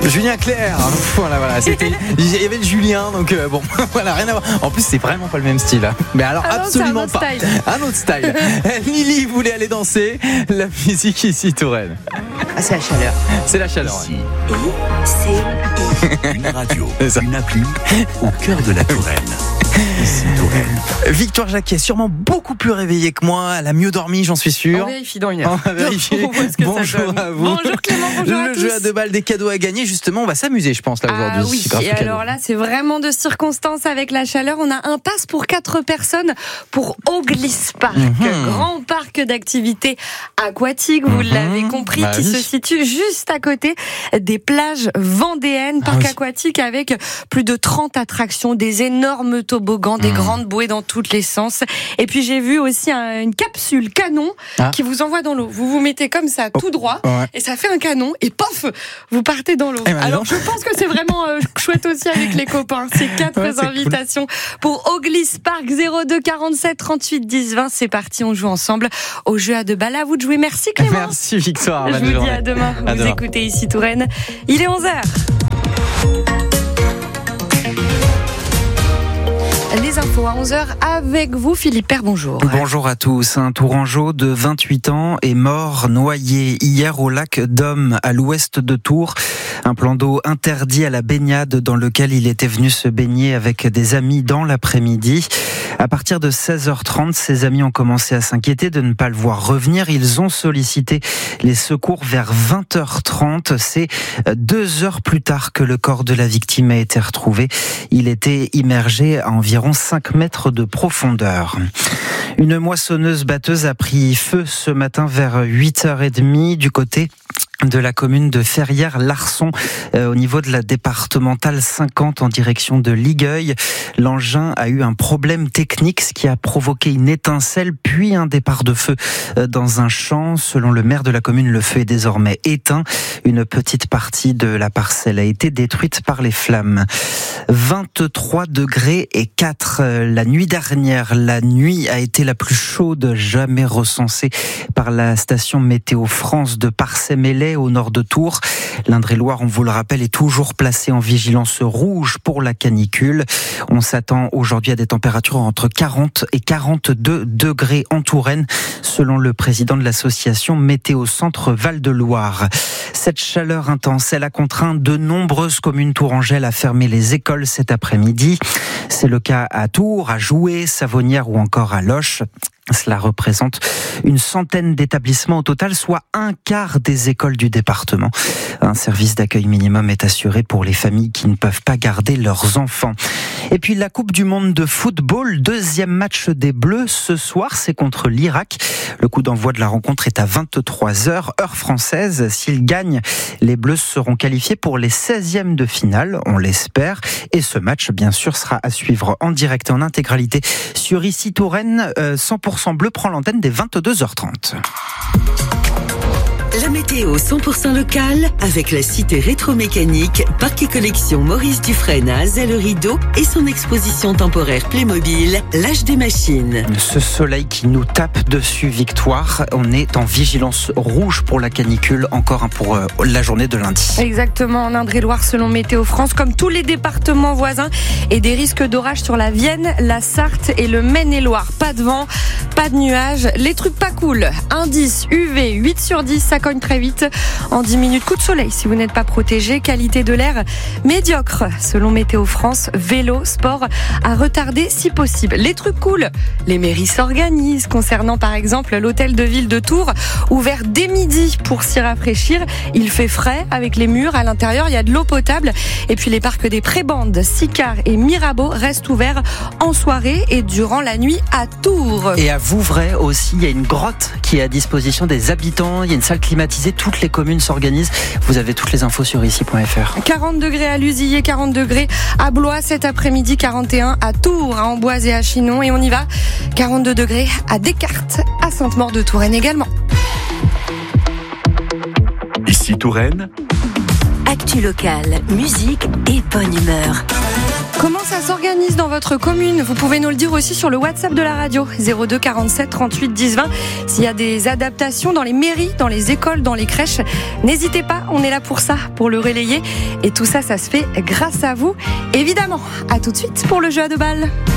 Julien Clerc. Voilà. Il y avait le Julien, donc bon, voilà, rien à voir. En plus, c'est vraiment pas le même style. Mais alors, absolument pas. Un autre style. Lily voulait aller danser. La musique ici, Touraine. Ah, c'est la chaleur. C'est la chaleur. Ici, une radio, une appli au cœur de la Touraine. Ici, Touraine. Victoire Jacquet, sûrement beaucoup plus réveillée que moi. Elle a mieux dormi, j'en suis sûr. On vérifie dans une heure. On va vérifier. Bonjour à vous. Bonjour Clément, bonjour à tous. Le jeu à 2 balles, des cadeaux à gagner. Justement, on va s'amuser, je pense, là aujourd'hui. Ah oui, et alors là, c'est vraiment de circonstance avec la chaleur. On a un pass pour 4 personnes pour Auglis Park, grand parc d'activités aquatiques. Vous l'avez compris, qui se situe juste à côté des plages vendéennes. Parc aquatique avec plus de 30 attractions, des énormes toboggans, des grandes bouées dans tous les sens. Et puis j'ai vu aussi une capsule canon qui vous envoie dans l'eau. Vous vous mettez comme ça, tout droit, et ça fait un canon, et pof, vous partez dans l'eau. Alors je pense que c'est vraiment chouette aussi avec les copains. Ces 4 invitations pour Auglis Park. 02 47 38 10 20. C'est parti, on joue ensemble au jeu à 2 balles. À vous de jouer. Merci Clément. Merci Victoire. Je vous dis à demain. Vous écoutez ici Touraine. Il est 11h. Les infos à 11h avec vous, Philippe Père, bonjour. Bonjour à tous. Un Tourangeau de 28 ans est mort noyé hier au lac d'Homme, à l'ouest de Tours. Un plan d'eau interdit à la baignade dans lequel il était venu se baigner avec des amis dans l'après-midi. À partir de 16h30, ses amis ont commencé à s'inquiéter de ne pas le voir revenir. Ils ont sollicité les secours vers 20h30. C'est 2 heures plus tard que le corps de la victime a été retrouvé. Il était immergé à environ 5 mètres de profondeur. Une moissonneuse-batteuse a pris feu ce matin vers 8h30 du côté de la commune de Ferrières-Larçon, au niveau de la départementale 50 en direction de Ligueuil. L'engin a eu un problème technique, ce qui a provoqué une étincelle puis un départ de feu dans un champ. Selon le maire de la commune, le feu est désormais éteint. Une petite partie de la parcelle a été détruite par les flammes. 23 degrés et 4 la nuit dernière. La nuit a été la plus chaude jamais recensée par la station Météo France de Parcey-Melay au nord de Tours. L'Indre-et-Loire, on vous le rappelle, est toujours placé en vigilance rouge pour la canicule. On s'attend aujourd'hui à des températures entre 40 et 42 degrés en Touraine, selon le président de l'association Météo Centre Val-de-Loire. Cette chaleur intense, elle a contraint de nombreuses communes tourangelles à fermer les écoles cet après-midi. C'est le cas à Tours, à Joué, Savonnières ou encore à Loches. Cela représente une centaine d'établissements au total, soit un quart des écoles du département. Un service d'accueil minimum est assuré pour les familles qui ne peuvent pas garder leurs enfants. Et puis la Coupe du Monde de football, 2e match des Bleus ce soir, c'est contre l'Irak. Le coup d'envoi de la rencontre est à 23h, heure française. S'ils gagnent, les Bleus seront qualifiés pour les 16e de finale, on l'espère. Et ce match, bien sûr, sera à suivre en direct et en intégralité sur ici Touraine. 100% Bleu prend l'antenne dès 22h30. La météo 100% locale avec la cité rétromécanique, Parc et Collection Maurice Dufresne à Azay-le-Rideau et son exposition temporaire Playmobil, l'âge des machines. Ce soleil qui nous tape dessus, Victoire, on est en vigilance rouge pour la canicule, encore pour la journée de lundi. Exactement, en Indre-et-Loire selon Météo France, comme tous les départements voisins, et des risques d'orage sur la Vienne, la Sarthe et le Maine-et-Loire. Pas de vent, pas de nuages, les trucs pas cool. Indice UV 8 sur 10, ça cogne très vite. En 10 minutes, coup de soleil si vous n'êtes pas protégé. Qualité de l'air médiocre. Selon Météo France, vélo, sport à retarder si possible. Les trucs cool, les mairies s'organisent concernant par exemple l'hôtel de ville de Tours, ouvert dès midi pour s'y rafraîchir. Il fait frais avec les murs. À l'intérieur, il y a de l'eau potable. Et puis les parcs des Prébandes, Sicard et Mirabeau restent ouverts en soirée et durant la nuit à Tours. Et à Vouvray aussi, il y a une grotte qui est à disposition des habitants. Il y a une salle climatisée. Toutes les communes s'organisent. Vous avez toutes les infos sur ici.fr. 40 degrés à Lusillier, 40 degrés à Blois cet après-midi, 41 à Tours, à Amboise et à Chinon. Et on y va, 42 degrés à Descartes, à Sainte-Maure-de-Touraine également. Ici Touraine. Actu locale, musique et bonne humeur. Comment ça s'organise dans votre commune? Vous pouvez nous le dire aussi sur le WhatsApp de la radio 02 47 38 10 20. S'il y a des adaptations dans les mairies, dans les écoles, dans les crèches, n'hésitez pas, on est là pour ça, pour le relayer. Et tout ça, ça se fait grâce à vous. Évidemment, à tout de suite pour le jeu à 2 balles.